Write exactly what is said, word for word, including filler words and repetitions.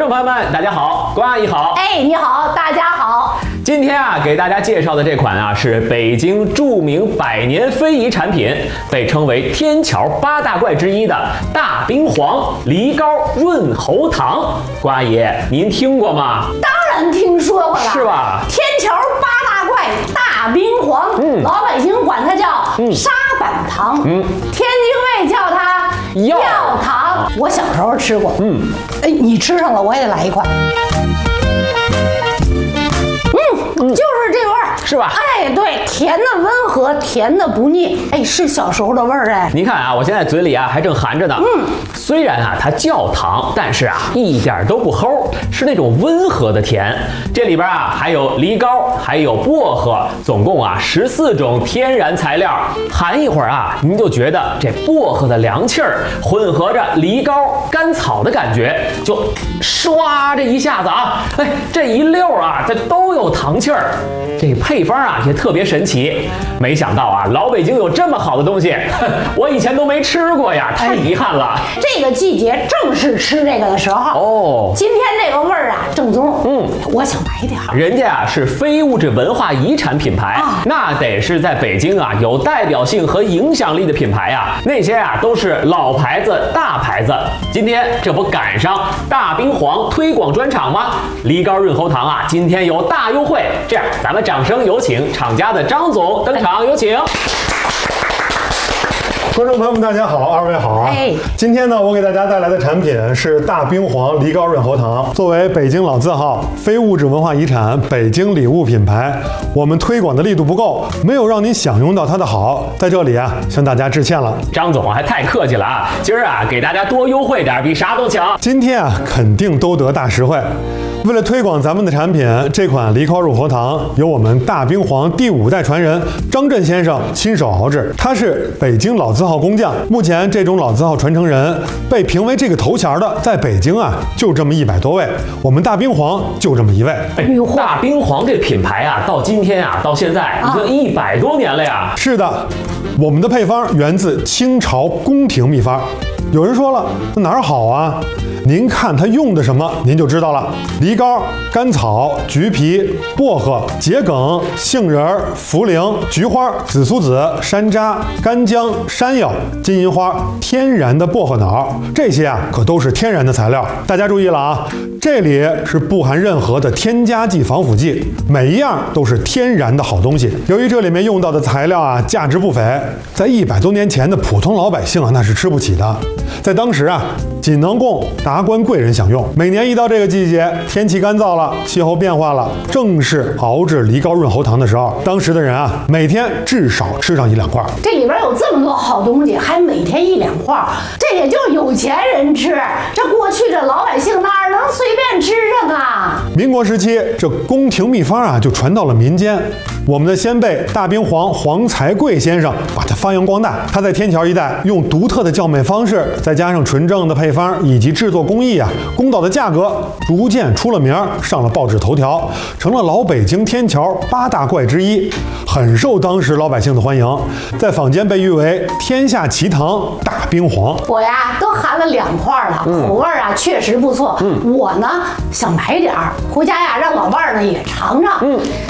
众朋友们，大家好，关阿姨好。 哎，你好，大家好。 今天啊，给大家介绍的这款啊，是北京著名百年非遗产品，被称为天桥八大怪之一的大冰黄梨膏润喉糖。关阿姨，您听过吗？ 当然听说过了， 是吧？ 天桥八大怪大冰黄，嗯，老百姓管它叫沙板糖，嗯，天津卫叫它药糖。我小时候吃过，嗯，哎，你吃上了，我也得来一块。嗯，就是这味儿， 是吧？ 哎，对，甜的温和，甜的不腻，哎，是小时候的味儿哎。 您看啊，我现在嘴里啊还正含着呢。嗯，虽然啊它叫糖，但是啊一点都不齁，是那种温和的甜。这里边啊还有梨膏，还有薄荷，总共啊十四种天然材料。含一会儿啊，您就觉得这薄荷的凉气儿混合着梨膏、甘草的感觉，就唰这一下子啊，哎，这一溜啊，它都有糖气儿。这配方啊也特别神奇，没想到啊老北京有这么好的东西，我以前都没吃过呀，太遗憾了。 这个季节正是吃这个的时候哦。今天这个味儿啊正宗，嗯，我想买点儿。 人家啊是非物质文化遗产品牌，啊、那得是在北京啊有代表性和影响力的品牌啊，那些啊都是老牌子、大牌子。今天这不赶上大冰黄推广专场吗？梨膏润喉糖啊，今天有大优惠，这样咱们掌声有请厂家的张总登场，有请。 观众朋友们，大家好，二位好啊！哎，今天呢，我给大家带来的产品是大冰黄梨膏润喉糖。作为北京老字号、非物质文化遗产、北京礼物品牌，我们推广的力度不够，没有让您享用到它的好，在这里啊，向大家致歉了。 张总还太客气了啊！今儿啊，给大家多优惠点，比啥都强。 今天啊，肯定都得大实惠。为了推广咱们的产品，这款梨膏润喉糖由我们大冰黄第五代传人张震先生亲手熬制。他是北京老字号工匠，目前这种老字号传承人被评为这个头衔的，在北京啊就这么一百多位，我们大冰黄就这么一位。 哎，大冰黄这品牌啊，到今天啊，到现在已经一百多年了呀。 是的，我们的配方源自清朝宫廷秘方。有人说了，那哪儿好啊？您看它用的什么，您就知道了。梨膏、甘草、橘皮、薄荷、桔梗、杏仁、茯苓、菊花、紫苏子、山楂、干姜、山药、金银花，天然的薄荷脑，这些啊可都是天然的材料。大家注意了啊，这里是不含任何的添加剂、防腐剂，每一样都是天然的好东西。由于这里面用到的材料啊价值不菲，在一百多年前的普通老百姓啊那是吃不起的，在当时啊仅能供达官贵人享用。每年一到这个季节，天气干燥了，气候变化了，正是熬制梨膏润喉糖的时候。当时的人啊，每天至少吃上一两块。 这里边有这么多好东西，还每天一两块，这也就有钱人吃。这过去这老百姓哪能随便吃上啊？ 民国时期，这宫廷秘方啊就传到了民间。我们的先辈大冰黄黄才贵先生把它发扬光大。他在天桥一带用独特的叫卖方式，再加上纯正的配方以及制作工艺啊，公道的价格，逐渐出了名，上了报纸头条，成了老北京天桥八大怪之一，很受当时老百姓的欢迎，在坊间被誉为天下奇糖大冰黄。 我呀都含了两块了，嗯、口味啊确实不错。嗯、我呢想买点儿回家呀，让老伴儿呢也尝尝。嗯。